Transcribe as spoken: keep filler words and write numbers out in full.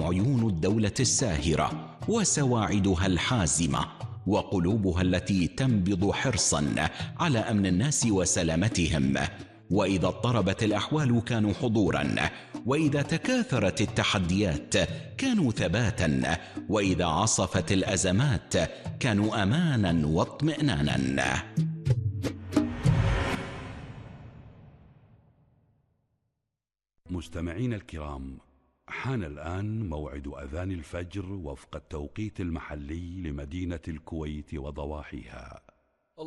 عيون الدولة الساهرة وسواعدها الحازمة وقلوبها التي تنبض حرصا على أمن الناس وسلامتهم. وإذا اضطربت الأحوال كانوا حضورا، وإذا تكاثرت التحديات كانوا ثباتا، وإذا عصفت الأزمات كانوا أمانا واطمئنانا. مستمعين الكرام، حان الآن موعد أذان الفجر وفق التوقيت المحلي لمدينة الكويت وضواحيها.